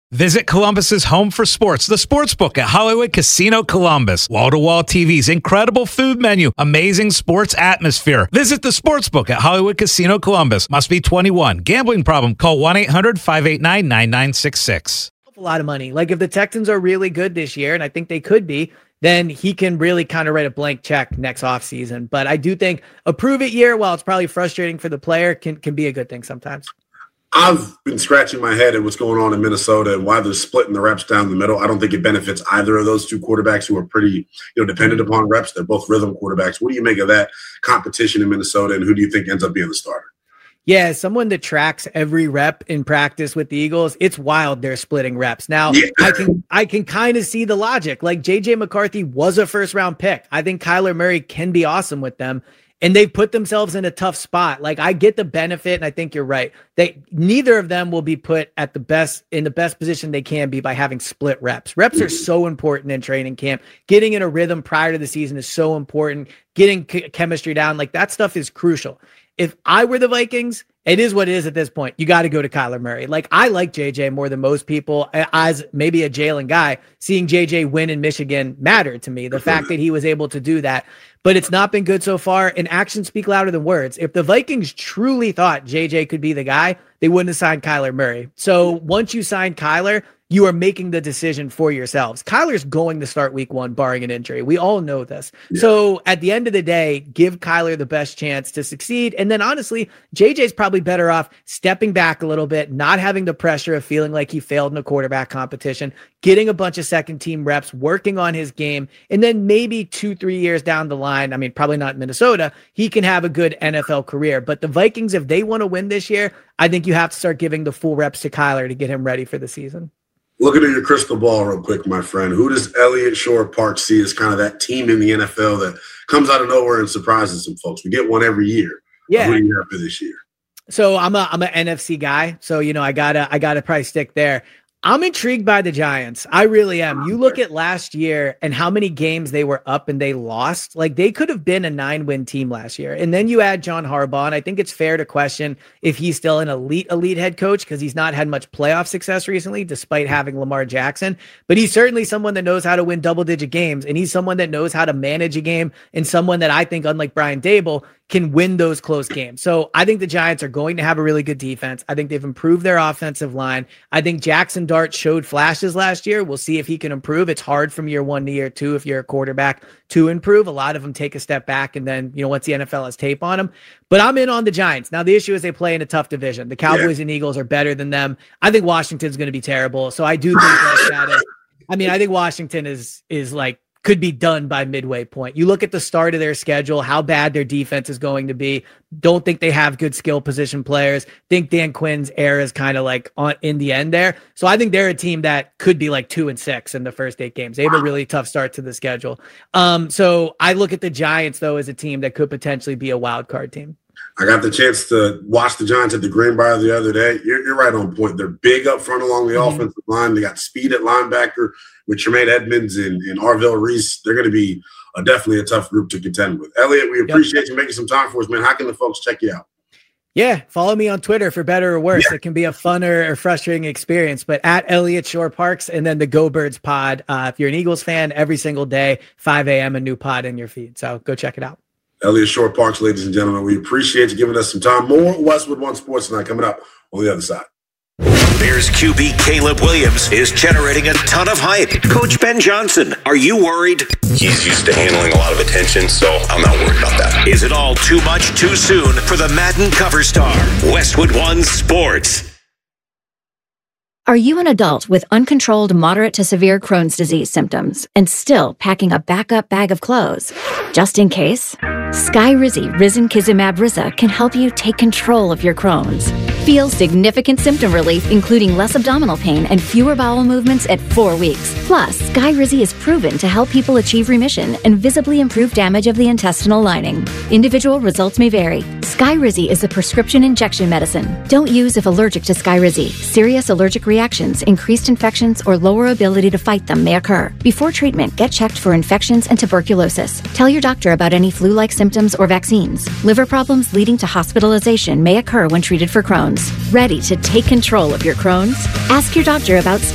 Visit Columbus's home for sports, the Sportsbook at Hollywood Casino Columbus. Wall-to-wall TVs, incredible food menu, amazing sports atmosphere. Visit the Sportsbook at Hollywood Casino Columbus. Must be 21. Gambling problem? Call 1-800-589-9966. A lot of money. Like if the Texans are really good this year, and I think they could be, then he can really kind of write a blank check next offseason. But I do think a prove-it year, while it's probably frustrating for the player, can be a good thing sometimes. I've been scratching my head at what's going on in Minnesota and why they're splitting the reps down the middle. I don't think it benefits either of those two quarterbacks who are pretty, dependent upon reps. They're both rhythm quarterbacks. What do you make of that competition in Minnesota, and who do you think ends up being the starter? Yeah, someone that tracks every rep in practice with the Eagles, it's wild they're splitting reps. Now, yeah. I can kind of see the logic. Like J.J. McCarthy was a first-round pick. I think Kyler Murray can be awesome with them. And they've put themselves in a tough spot. Like I get the benefit, and I think you're right. Neither of them will be put in the best position they can be by having split reps. Reps are so important in training camp. Getting in a rhythm prior to the season is so important. Getting chemistry down, like that stuff is crucial. If I were the Vikings, it is what it is at this point. You got to go to Kyler Murray. Like I like JJ more than most people. As maybe a Jalen guy, seeing JJ win in Michigan mattered to me. The fact that he was able to do that. But it's not been good so far, and actions speak louder than words. If the Vikings truly thought JJ could be the guy, they wouldn't have signed Kyler Murray. So once you sign Kyler, you are making the decision for yourselves. Kyler's going to start week 1, barring an injury. We all know this. Yeah. So at the end of the day, give Kyler the best chance to succeed. And then honestly, JJ's probably better off stepping back a little bit, not having the pressure of feeling like he failed in a quarterback competition, getting a bunch of second team reps, working on his game. And then maybe 2-3 years down the line, I mean, probably not Minnesota, he can have a good NFL career. But the Vikings, if they want to win this year, I think you have to start giving the full reps to Kyler to get him ready for the season. Looking at your crystal ball real quick, my friend, who does Elliott Shore-Parks see as kind of that team in the NFL that comes out of nowhere and surprises some folks? We get one every year. Yeah. Who do you have for this year? So I'm an NFC guy. So, I gotta probably stick there. I'm intrigued by the Giants. I really am. You look at last year and how many games they were up and they lost. Like they could have been a 9-win team last year. And then you add John Harbaugh, and I think it's fair to question if he's still an elite head coach because he's not had much playoff success recently, despite having Lamar Jackson. But he's certainly someone that knows how to win double-digit games, and he's someone that knows how to manage a game, and someone that I think, unlike Brian Daboll, can win those close games. So I think the Giants are going to have a really good defense. I think they've improved their offensive line. I think Jackson Dart showed flashes last year. We'll see if he can improve. It's hard from year 1 to year 2 if you're a quarterback to improve. A lot of them take a step back and then, once the NFL has tape on them. But I'm in on the Giants. Now, the issue is they play in a tough division. The Cowboys and Eagles are better than them. I think Washington's going to be terrible. So I do think I think Washington is like, could be done by midway point. You look at the start of their schedule, how bad their defense is going to be. Don't think they have good skill position players. Think Dan Quinn's era is kind of like in the end there. So I think they're a team that could be like 2-6 in the first 8 games. They have a really tough start to the schedule. So I look at the Giants though as a team that could potentially be a wild card team. I got the chance to watch the Giants at the Greenbrier the other day. You're right on point. They're big up front along the offensive line. They got speed at linebacker with Tremaine Edmonds and Arvell Reese. They're going to be definitely a tough group to contend with. Elliott, we appreciate you making some time for us, man. How can the folks check you out? Yeah, follow me on Twitter for better or worse. It can be a fun or frustrating experience, but at Elliott Shore-Parks, and then the Go Birds pod. If you're an Eagles fan, every single day, 5 a.m., a new pod in your feed. So go check it out. Elliott Shore-Parks, ladies and gentlemen, we appreciate you giving us some time. More Westwood One Sports tonight coming up on the other side. Bears QB Caleb Williams is generating a ton of hype. Coach Ben Johnson, are you worried? He's used to handling a lot of attention, so I'm not worried about that. Is it all too much too soon for the Madden cover star? Westwood One Sports. Are you an adult with uncontrolled moderate to severe Crohn's disease symptoms and still packing a backup bag of clothes? Just in case? Skyrizi Risankizumab Riza can help you take control of your Crohn's. Feel significant symptom relief, including less abdominal pain and fewer bowel movements at 4 weeks. Plus, Skyrizi is proven to help people achieve remission and visibly improve damage of the intestinal lining. Individual results may vary. Skyrizi is a prescription injection medicine. Don't use if allergic to Skyrizi. Serious allergic reactions, increased infections, or lower ability to fight them may occur. Before treatment, get checked for infections and tuberculosis. Tell your doctor about any flu-like symptoms or vaccines. Liver problems leading to hospitalization may occur when treated for Crohn's. Ready to take control of your Crohn's? Ask your doctor about